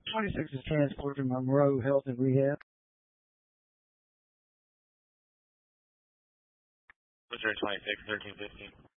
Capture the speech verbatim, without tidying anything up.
twenty-six is transported to Monroe Health and Rehab. Missouri twenty-six, thirteen fifteen.